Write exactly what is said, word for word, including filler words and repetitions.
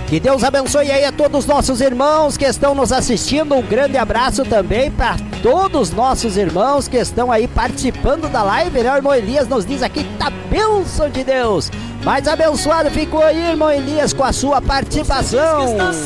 Que Deus abençoe aí a todos os nossos irmãos que estão nos assistindo. Um grande abraço também para todos os nossos irmãos que estão aí participando da live, né? O irmão Elias nos diz aqui, tá bênção de Deus. Mais abençoado ficou aí, irmão Elias, com a sua participação.